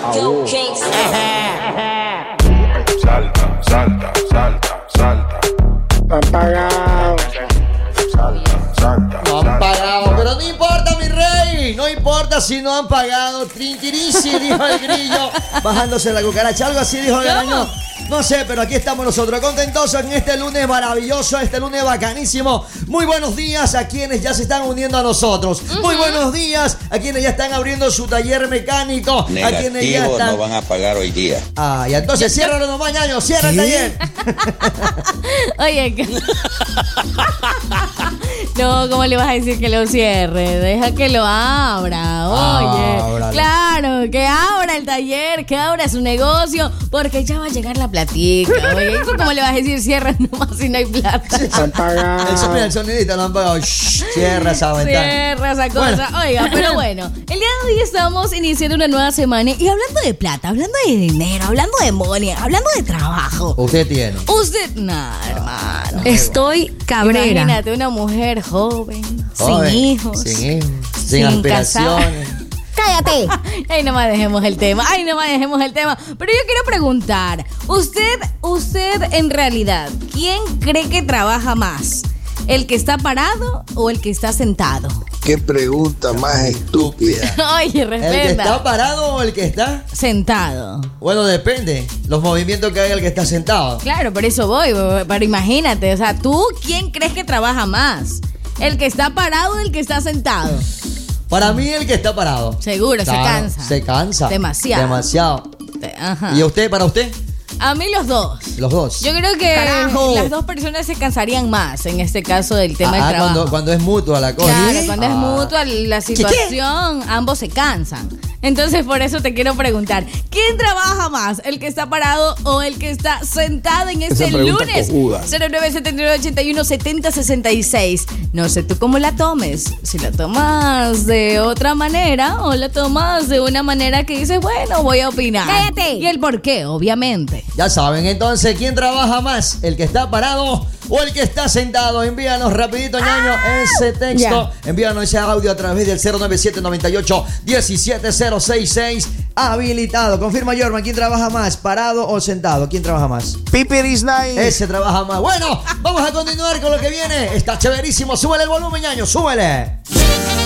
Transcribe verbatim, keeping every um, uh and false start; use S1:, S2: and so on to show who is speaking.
S1: Au.
S2: Salta, salta, salta, salta.
S1: Han pagado.
S2: Salta, salta.
S3: No han pagado, pero no importa, mi rey. No importa si no han pagado. Trintirisi, dijo el grillo, bajándose la cucaracha. Algo así dijo el arañón. No sé, pero aquí estamos nosotros, contentosos en este lunes maravilloso, este lunes bacanísimo. Muy buenos días a quienes ya se están uniendo a nosotros. Uh-huh. Muy buenos días a quienes ya están abriendo su taller mecánico.
S4: Negativo,
S3: a quienes ya están...
S4: no van a pagar hoy día.
S3: Ah, y entonces ciérralo nomás, ñaño, cierra el taller.
S5: Oye, que... No, ¿cómo le vas a decir que lo cierre? Deja que lo abra. Oye, Ábrale. Claro, que abra el taller, que abra su negocio, porque ya va a llegar la platica. Oye, ¿cómo le vas a decir cierra nomás si no hay plata?
S1: Se han pagado.
S3: El sonido, el sonidito lo han pagado. Shh, cierra esa ventana.
S5: Cierra esa cosa. Bueno. Oiga, pero bueno, el día de hoy estamos iniciando una nueva semana y hablando de plata, hablando de dinero, hablando de money, hablando de trabajo.
S3: Usted tiene.
S5: Usted, no, hermano.
S6: Estoy cabrera.
S5: Imagínate una mujer joven,
S3: joven
S5: sin hijos,
S3: sin hijos, sin, sin aspiraciones.
S6: ¡Cállate!
S5: Ay, no más dejemos el tema, ay, no más dejemos el tema. Pero yo quiero preguntar, usted, usted en realidad, ¿quién cree que trabaja más? ¿El que está parado o el que está sentado?
S7: Qué pregunta más estúpida.
S5: Oye, respeta.
S3: ¿El que está parado o el que está
S5: sentado?
S3: Bueno, depende. Los movimientos que haga el que está sentado.
S5: Claro, por eso voy. Pero imagínate, o sea, ¿tú quién crees que trabaja más? ¿El que está parado o el que está sentado?
S3: Para mí el que está parado.
S5: Seguro, claro, se cansa.
S3: Se cansa.
S5: Demasiado.
S3: Demasiado.
S5: Ajá.
S3: ¿Y usted, para usted?
S5: A mí los dos.
S3: Los dos.
S5: Yo creo que ¡carajo! Las dos personas se cansarían más en este caso del tema ah, del trabajo.
S3: Cuando, cuando es mutua la cosa.
S5: Claro, cuando ah. es mutua la situación, ¿qué? Ambos se cansan. Entonces por eso te quiero preguntar, ¿quién trabaja más? ¿El que está parado o el que está sentado en este lunes? cero nueve siete nueve ocho uno siete cero seis seis. No sé tú cómo la tomes. Si la tomas de otra manera o la tomas de una manera que dices, bueno, voy a opinar.
S6: ¡Cállate!
S5: Y el por qué, obviamente.
S3: Ya saben, entonces, ¿quién trabaja más? ¿El que está parado o el que está sentado? Envíanos rapidito, ñaño, ah, ese texto. Ya. Envíanos ese audio a través del cero nueve siete nueve ocho uno siete cero seis seis. Habilitado. Confirma, Jorman, ¿quién trabaja más? ¿Parado o sentado? ¿Quién trabaja más?
S7: Piper is nice.
S3: Ese trabaja más. Bueno, vamos a continuar con lo que viene. Está chéverísimo. Súbele el volumen, ñaño, súbele.